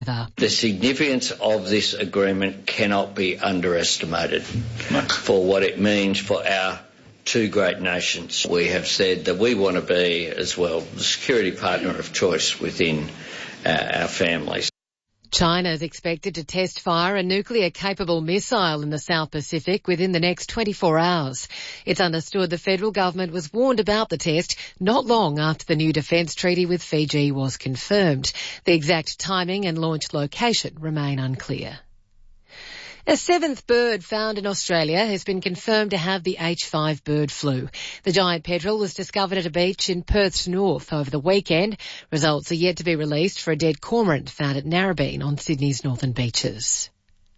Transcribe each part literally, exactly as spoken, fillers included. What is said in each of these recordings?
The significance of this agreement cannot be underestimated for what it means for our two great nations. We have said that we want to be, as well, the security partner of choice within uh, our families. China is expected to test fire a nuclear-capable missile in the South Pacific within the next twenty-four hours. It's understood the federal government was warned about the test not long after the new defence treaty with Fiji was confirmed. The exact timing and launch location remain unclear. A seventh bird found in Australia has been confirmed to have the H five bird flu. The giant petrel was discovered at a beach in Perth's north over the weekend. Results are yet to be released for a dead cormorant found at Narrabeen on Sydney's northern beaches.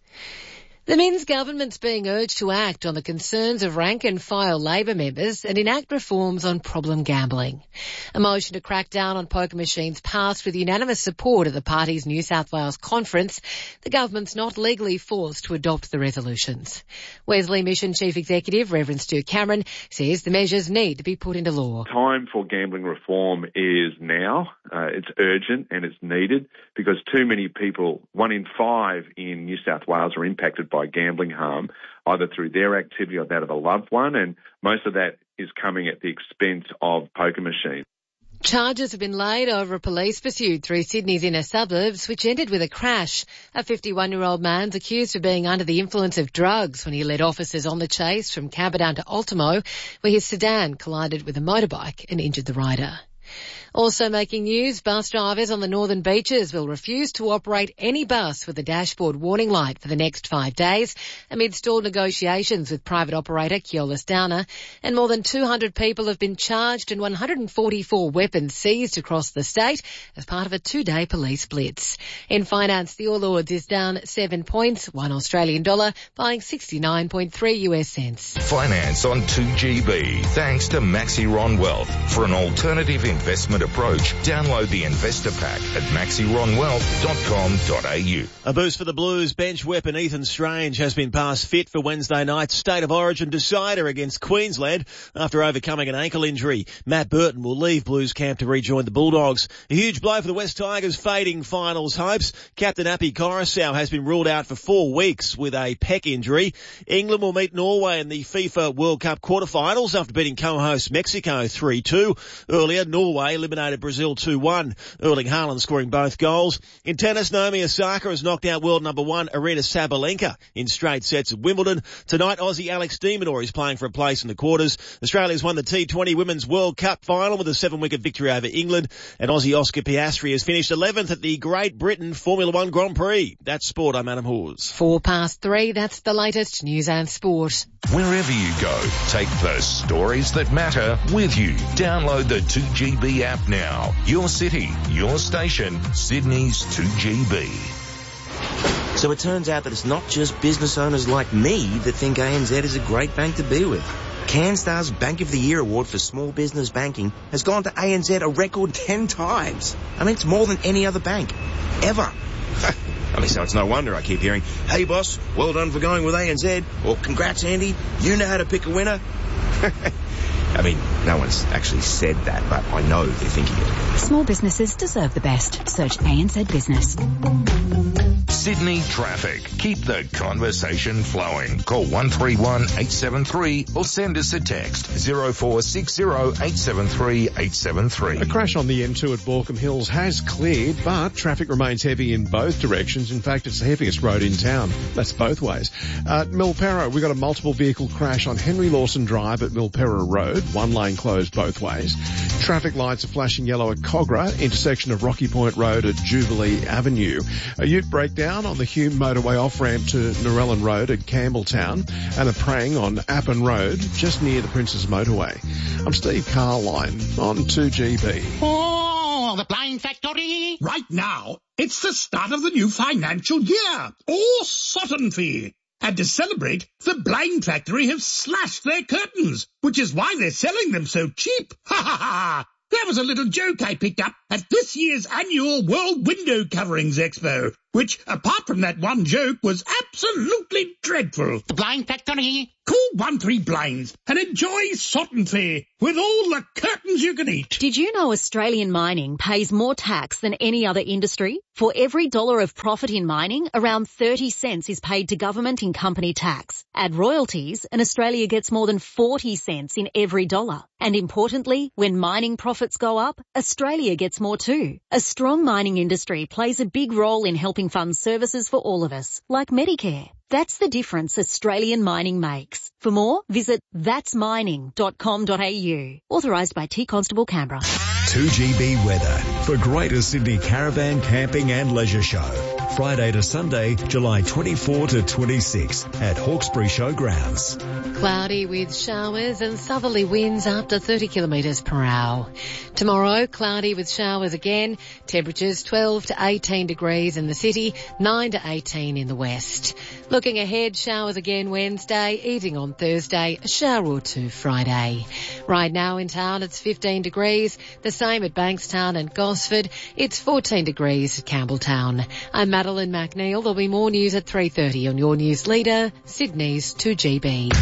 The Minns government's being urged to act on the concerns of rank-and-file Labor members and enact reforms on problem gambling. A motion to crack down on poker machines passed with unanimous support at the party's New South Wales conference. The government's not legally forced to adopt the resolutions. Wesley Mission Chief Executive Reverend Stu Cameron says the measures need to be put into law. Time for gambling reform is now. Uh, it's urgent and it's needed because too many people, one in five in New South Wales, are impacted by gambling harm, either through their activity or that of a loved one, and most of that is coming at the expense of poker machines. Charges have been laid over a police pursuit through Sydney's inner suburbs, which ended with a crash. A fifty-one-year-old man's accused of being under the influence of drugs when he led officers on the chase from Camperdown to Ultimo, where his sedan collided with a motorbike and injured the rider. Also making news, bus drivers on the northern beaches will refuse to operate any bus with a dashboard warning light for the next five days amid stalled negotiations with private operator Keolis Downer, and more than two hundred people have been charged and one hundred forty-four weapons seized across the state as part of a two-day police blitz. In finance, the All Ords is down seven points, one Australian dollar, buying sixty-nine point three U S cents. Finance on two G B, thanks to Maxiron Wealth. For an alternative investment approach, download the investor pack at maxiron wealth dot com dot a u. A boost for the Blues. Bench weapon Ethan Strange has been passed fit for Wednesday night's State of Origin decider against Queensland after overcoming an ankle injury. Matt Burton will leave Blues camp to rejoin the Bulldogs. A huge blow for the West Tigers' fading finals hopes. Captain Api Coruscant has been ruled out for four weeks with a pec injury. England will meet Norway in the FIFA World Cup quarterfinals after beating co-host Mexico three two. Earlier, Norway eliminated Brazil two one. Erling Haaland scoring both goals. In tennis, Naomi Osaka has knocked out world number one Aryna Sabalenka in straight sets at Wimbledon. Tonight, Aussie Alex de Minaur is playing for a place in the quarters. Australia's won the T twenty Women's World Cup final with a seven-wicket victory over England. And Aussie Oscar Piastri has finished eleventh at the Great Britain Formula One Grand Prix. That's sport. I'm Adam Hawes. Four past three. That's the latest news and sport. Wherever you go, take the stories that matter with you. Download the two G B app now. Your city, your station, Sydney's two G B. So it turns out that it's not just business owners like me that think A N Z is a great bank to be with. CanStar's Bank of the Year award for small business banking has gone to A N Z a record ten times. I mean, it's more than any other bank. Ever. I mean, so it's no wonder I keep hearing, "Hey boss, well done for going with A N Z," or "Congrats Andy, you know how to pick a winner." I mean, no one's actually said that, but I know they're thinking it. Small businesses deserve the best. Search A N Z Business. Sydney traffic. Keep the conversation flowing. Call one three one, eight seven three or send us a text zero four six zero, eight seven three, eight seven three. A crash on the M two at Borkham Hills has cleared, but traffic remains heavy in both directions. In fact, it's the heaviest road in town. That's both ways. At Milperra, we've got a multiple vehicle crash on Henry Lawson Drive at Milperra Road. One lane closed both ways. Traffic lights are flashing yellow at Cogra, intersection of Rocky Point Road at Jubilee Avenue. A ute breakdown on the Hume motorway off-ramp to Narellan Road at Campbelltown, and a prang on Appin Road just near the Princes Motorway. I'm Steve Carline on two G B. Oh, the Blind Factory! Right now, it's the start of the new financial year. Awesome fee. And to celebrate, the Blind Factory have slashed their curtains, which is why they're selling them so cheap. Ha ha ha! That was a little joke I picked up at this year's annual World Window Coverings Expo, which, apart from that one joke, was absolutely dreadful. The Blind Factory. Call one three blinds and enjoy Sottenfee with all the curtains you can eat. Did you know Australian mining pays more tax than any other industry? For every dollar of profit in mining, around thirty cents is paid to government in company tax. Add royalties and Australia gets more than forty cents in every dollar. And importantly, when mining profits go up, Australia gets more too. A strong mining industry plays a big role in helping fund services for all of us, like Medicare. That's the difference Australian mining makes. For more, visit that's mining dot com dot a u. Authorised by T Constable Canberra. two G B weather for Greater Sydney Caravan Camping and Leisure Show. Friday to Sunday, July twenty-fourth to twenty-sixth at Hawkesbury Showgrounds. Cloudy with showers and southerly winds up to thirty kilometres per hour. Tomorrow, cloudy with showers again. Temperatures twelve to eighteen degrees in the city, nine to eighteen in the west. Looking ahead, showers again Wednesday, easing on Thursday, a shower or two Friday. Right now in town, it's fifteen degrees. The same at Bankstown and Gosford. It's fourteen degrees at Campbelltown. I'm Madeline McNeil. There'll be more news at three thirty on your news leader, Sydney's two G B.